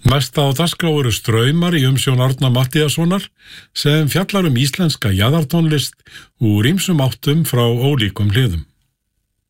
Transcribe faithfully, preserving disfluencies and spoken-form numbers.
Næsta á dagskrá eru straumar í umsjón Árna Matthíassonar sem fjallar um íslenska jaðartónlist úr ýmsum áttum frá ólíkum hliðum.